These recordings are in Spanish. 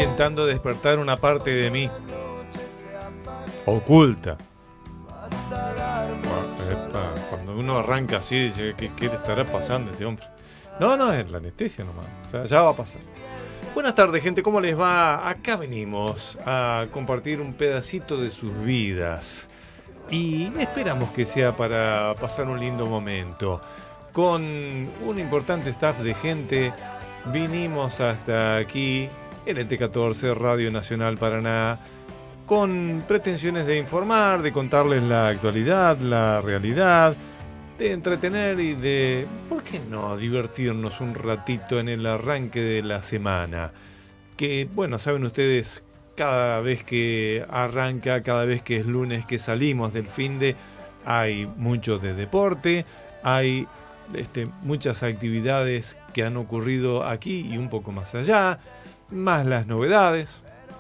intentando despertar una parte de mí oculta. Cuando uno arranca así, dice, ¿qué le estará pasando a este hombre? No, es la anestesia nomás. O sea, ya va a pasar. Buenas tardes, gente, ¿cómo les va? Acá venimos a compartir un pedacito de sus vidas. Y esperamos que sea para pasar un lindo momento. Con un importante staff de gente, vinimos hasta aquí, LT14, Radio Nacional Paraná, con pretensiones de informar, de contarles la actualidad, la realidad, de entretener y de, ¿por qué no?, divertirnos un ratito en el arranque de la semana. Que, bueno, saben ustedes, cada vez que arranca, cada vez que es lunes, que salimos del finde, hay mucho de deporte, hay muchas actividades que han ocurrido aquí y un poco más allá, más las novedades,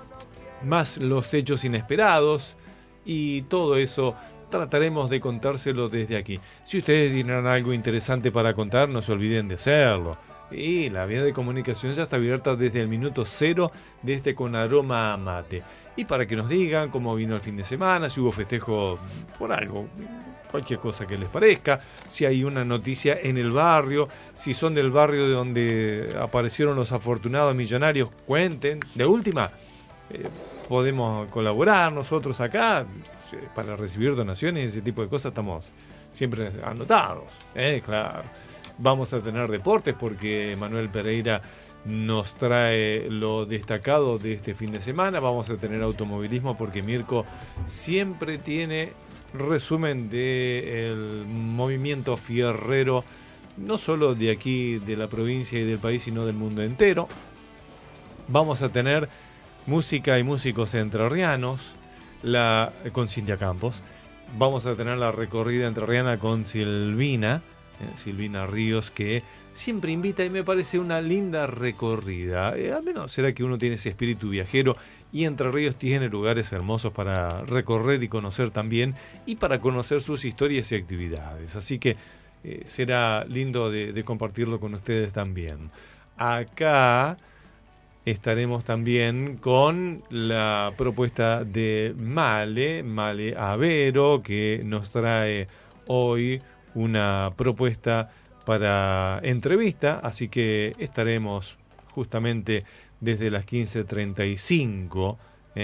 más los hechos inesperados, y todo eso trataremos de contárselo desde aquí. Si ustedes tienen algo interesante para contar, no se olviden de hacerlo. Y la vía de comunicación ya está abierta desde el minuto 0 de Con Aroma a Mate. Y para que nos digan cómo vino el fin de semana, si hubo festejo por algo, cualquier cosa que les parezca, si hay una noticia en el barrio, si son del barrio de donde aparecieron los afortunados millonarios, cuenten. De última, podemos colaborar nosotros acá para recibir donaciones y ese tipo de cosas. Estamos siempre anotados, claro. Vamos a tener deportes porque Manuel Pereira nos trae lo destacado de este fin de semana. Vamos a tener automovilismo porque Mirko siempre tiene resumen del movimiento fierrero, no solo de aquí, de la provincia y del país, sino del mundo entero. Vamos a tener música y músicos entrerrianos con Cintia Campos. Vamos a tener la recorrida entrerriana con Silvina Ríos, que siempre invita y me parece una linda recorrida. Al menos será que uno tiene ese espíritu viajero, y Entre Ríos tiene lugares hermosos para recorrer y conocer también, y para conocer sus historias y actividades. Así que será lindo de compartirlo con ustedes también. Acá estaremos también con la propuesta de Male Avero, que nos trae hoy una propuesta para entrevista, así que estaremos justamente desde las 15:35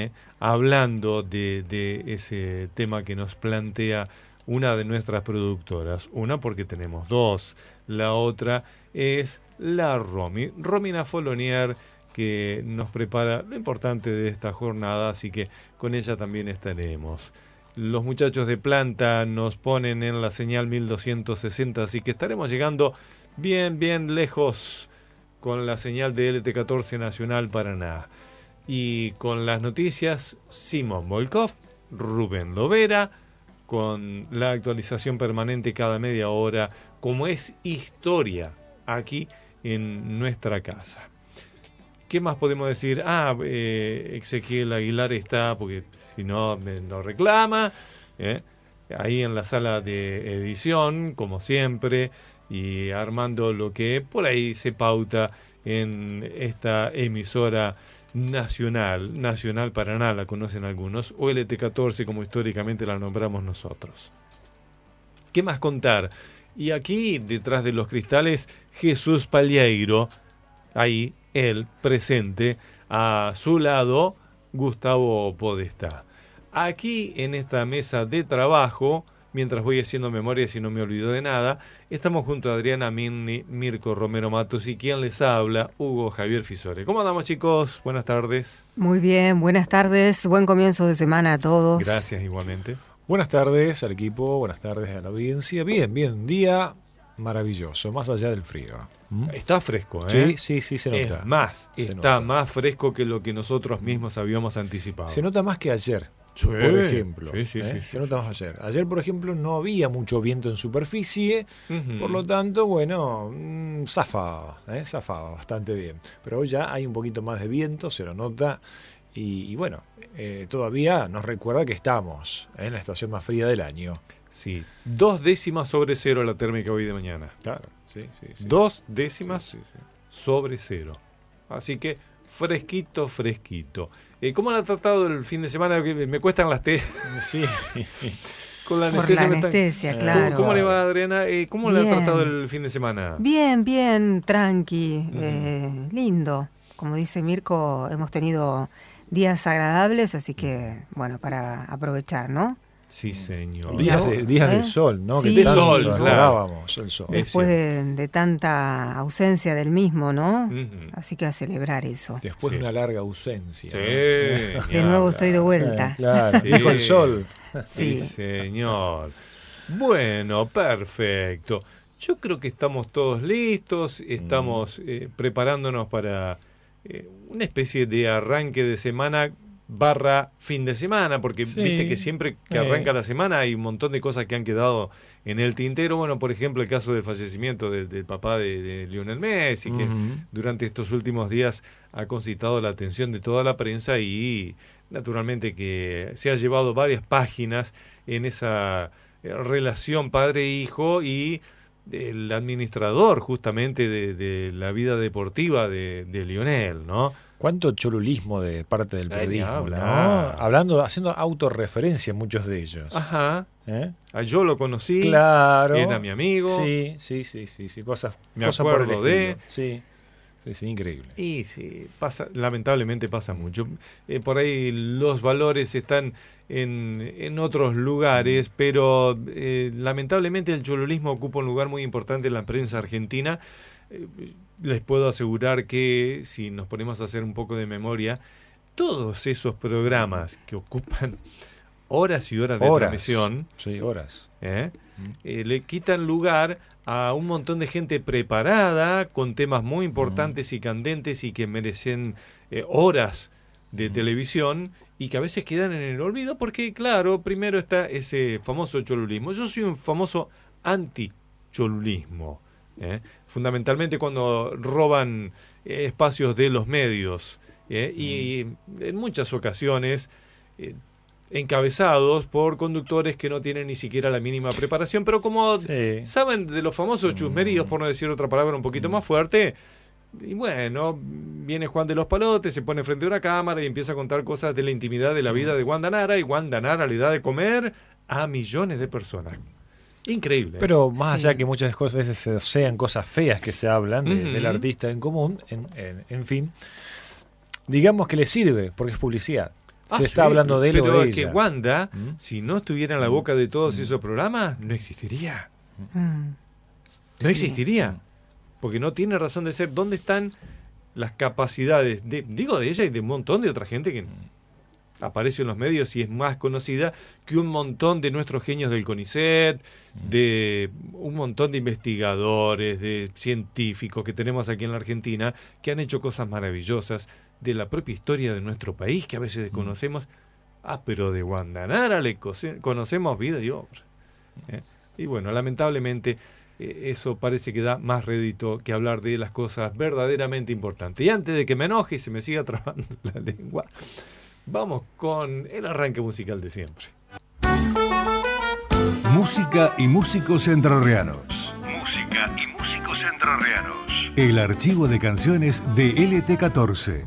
hablando de ese tema que nos plantea una de nuestras productoras. Una porque tenemos dos, la otra es la Romina Folonier, que nos prepara lo importante de esta jornada, así que con ella también estaremos. Los muchachos de planta nos ponen en la señal 1260, así que estaremos llegando bien lejos con la señal de LT14 Nacional Paraná. Y con las noticias, Simón Volkov, Rubén Lovera, con la actualización permanente cada media hora, como es historia aquí en nuestra casa. ¿Qué más podemos decir? Ezequiel Aguilar está, porque si no me lo reclama, ahí en la sala de edición, como siempre, y armando lo que por ahí se pauta en esta emisora Nacional Paraná, la conocen algunos, o LT14 como históricamente la nombramos nosotros. ¿Qué más contar? Y aquí, detrás de los cristales, Jesús Palheiro, ahí él presente, a su lado Gustavo Podestá. Aquí en esta mesa de trabajo, mientras voy haciendo memoria si no me olvido de nada, estamos junto a Adriana Minni, Mirko Romero Matos y quien les habla, Hugo Javier Fisore. ¿Cómo andamos, chicos? Buenas tardes. Muy bien, buenas tardes, buen comienzo de semana a todos. Gracias, igualmente. Buenas tardes al equipo, buenas tardes a la audiencia. Bien, día maravilloso, más allá del frío. Está fresco, ¿eh? Sí, se nota. Es más, se está nota. más fresco que lo que nosotros mismos habíamos anticipado. Se nota más que ayer, Sí, por ejemplo. sí, Se nota más ayer. Ayer, por ejemplo, no había mucho viento en superficie, Uh-huh. por lo tanto, bueno, zafaba bastante bien. Pero hoy ya hay un poquito más de viento, se lo nota. Y bueno, todavía nos recuerda que estamos en la estación más fría del año. Sí, 2 décimas sobre cero la térmica hoy de mañana. Claro, sí. 2 décimas Sí. sobre cero. Así que fresquito, fresquito. ¿Cómo la ha tratado el fin de semana? Me cuestan las Sí. Con la Por anestesia. la anestesia, claro. ¿Cómo le va, Adriana? ¿Cómo le ha Bien. tratado el fin de semana? Bien, bien, tranqui, lindo. Como dice Mirko, hemos tenido días agradables, así que, bueno, para aprovechar, ¿no? Sí, señor. Días del sol, ¿no? Sí. Que tanto Sol, claro. adorábamos el sol. Después de tanta ausencia del mismo, ¿no? Ujú. Así que a celebrar eso. Después Sí. de una larga ausencia. Sí, ¿no? De nuevo estoy de vuelta. Claro, Sí. dijo el sol. Sí, Sí. señor. Bueno, perfecto. Yo creo que estamos todos listos, estamos preparándonos para una especie de arranque de semana / fin de semana, porque Sí. viste que siempre que arranca la semana hay un montón de cosas que han quedado en el tintero. Bueno, por ejemplo, el caso del fallecimiento del papá de Lionel Messi, que Ujú. durante estos últimos días ha concitado la atención de toda la prensa y naturalmente que se ha llevado varias páginas en esa relación padre-hijo y el administrador justamente de la vida deportiva de Lionel, ¿no? Cuánto cholulismo de parte del Ni periodismo, ¿no? hablar. Haciendo autorreferencia muchos de ellos. Ajá. ¿Eh? Yo lo conocí. Claro. Era mi amigo. Sí. Cosas Me cosas por el acuerdo de- estilo. Sí, increíble. Y sí, lamentablemente pasa mucho. Por ahí los valores están en otros lugares, pero lamentablemente el cholulismo ocupa un lugar muy importante en la prensa argentina. Les puedo asegurar que si nos ponemos a hacer un poco de memoria, todos esos programas que ocupan horas y horas de transmisión, Sí, horas. le quitan lugar a un montón de gente preparada con temas muy importantes y candentes y que merecen horas de televisión y que a veces quedan en el olvido porque, claro, primero está ese famoso cholulismo. Yo soy un famoso anti-cholulismo. Fundamentalmente cuando roban espacios de los medios y en muchas ocasiones encabezados por conductores que no tienen ni siquiera la mínima preparación, pero como Sí. saben de los famosos chusmeríos, por no decir otra palabra un poquito más fuerte, y bueno, viene Juan de los Palotes, se pone frente a una cámara y empieza a contar cosas de la intimidad de la vida de Wanda Nara, y Wanda Nara le da de comer a millones de personas. Increíble. Pero más Sí. allá que muchas cosas veces sean cosas feas que se hablan Ujú. del artista en común, en fin, digamos que le sirve porque es publicidad. Se está Sí, hablando de él o pero de que ella. Wanda, ¿Mm? si no estuviera en la boca de todos esos programas, no existiría. Mm. No existiría. Porque no tiene razón de ser. ¿Dónde están las capacidades de ella y de un montón de otra gente que aparece en los medios y es más conocida que un montón de nuestros genios del CONICET, de un montón de investigadores, de científicos que tenemos aquí en la Argentina, que han hecho cosas maravillosas de la propia historia de nuestro país, que a veces desconocemos? Pero de Wanda Nara le conocemos vida y obra. Y bueno, lamentablemente eso parece que da más rédito que hablar de las cosas verdaderamente importantes. Y antes de que me enoje y se me siga trabando la lengua, vamos con el arranque musical de siempre. Música y músicos entrerrianos. Música y músicos entrerrianos. El archivo de canciones de LT14.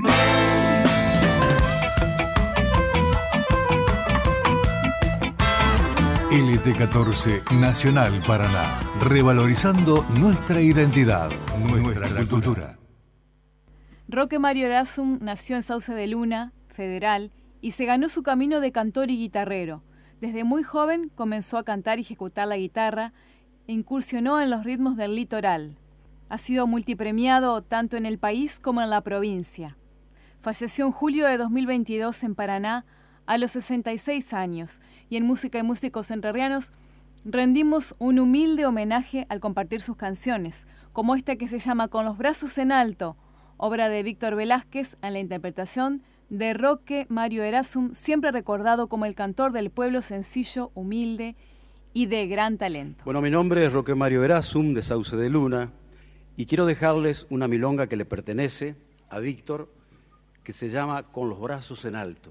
LT14 Nacional Paraná. Revalorizando nuestra identidad, nuestra cultura. Roque Mario Erasum nació en Sauce de Luna, Federal, y se ganó su camino de cantor y guitarrero. Desde muy joven comenzó a cantar y ejecutar la guitarra e incursionó en los ritmos del litoral. Ha sido multipremiado tanto en el país como en la provincia. Falleció en julio de 2022 en Paraná a los 66 años y en Música y Músicos Entrerrianos rendimos un humilde homenaje al compartir sus canciones, como esta que se llama Con los brazos en alto, obra de Víctor Velázquez en la interpretación de Roque Mario Erasum, siempre recordado como el cantor del pueblo sencillo, humilde y de gran talento. Bueno, mi nombre es Roque Mario Erasum, de Sauce de Luna, y quiero dejarles una milonga que le pertenece a Víctor, que se llama Con los brazos en alto.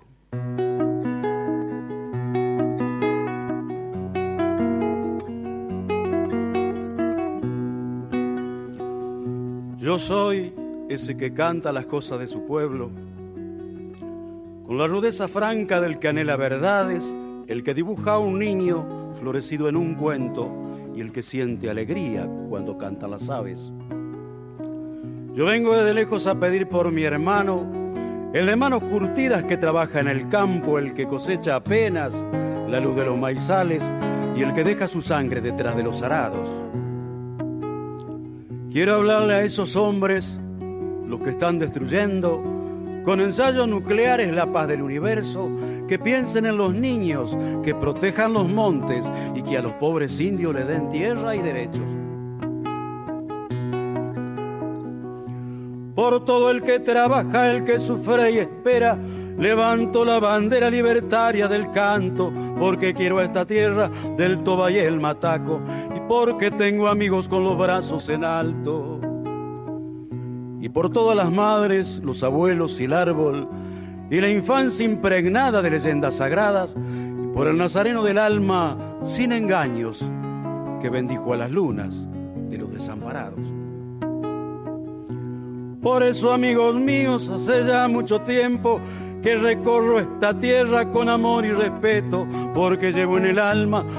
Yo soy ese que canta las cosas de su pueblo, con la rudeza franca del que anhela verdades, el que dibuja a un niño florecido en un cuento y el que siente alegría cuando cantan las aves. Yo vengo desde lejos a pedir por mi hermano, el de manos curtidas que trabaja en el campo, el que cosecha apenas la luz de los maizales y el que deja su sangre detrás de los arados. Quiero hablarle a esos hombres, los que están destruyendo con ensayos nucleares la paz del universo, que piensen en los niños, que protejan los montes y que a los pobres indios le den tierra y derechos. Por todo el que trabaja, el que sufre y espera, levanto la bandera libertaria del canto, porque quiero esta tierra del Toba y el Mataco, y porque tengo amigos con los brazos en alto. Y por todas las madres, los abuelos y el árbol, y la infancia impregnada de leyendas sagradas, y por el nazareno del alma sin engaños, que bendijo a las lunas de los desamparados. Por eso, amigos míos, hace ya mucho tiempo que recorro esta tierra con amor y respeto, porque llevo en el alma